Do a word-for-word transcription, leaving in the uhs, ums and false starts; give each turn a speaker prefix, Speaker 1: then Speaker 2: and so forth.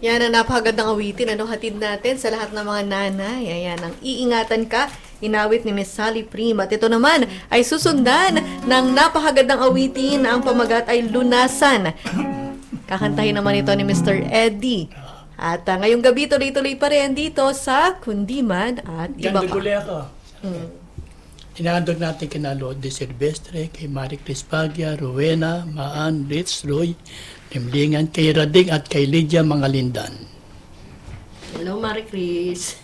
Speaker 1: Yan ang napakagandang awitin. Ano hatid natin sa lahat ng mga nanay. Ayan, ang iingatan ka. Inawit ni Miss Sally Prim. At ito naman ay susundan ng napakagandang awitin na ang pamagat ay lunasan. Kakantahin naman ito ni Mister Eddie. At uh, ngayong gabi tuloy-tuloy pa rin dito sa Kundiman at iba
Speaker 2: Ganda
Speaker 1: pa.
Speaker 2: guli ako.
Speaker 1: Hmm.
Speaker 2: Inaandog natin kina Lord de Silvestre, kay Marie Cris Paglia, Rowena, Maan, Ritz, Roy, Limlingan, kay Rading at kay Lydia Mangalindan.
Speaker 1: Hello, Marie Chris.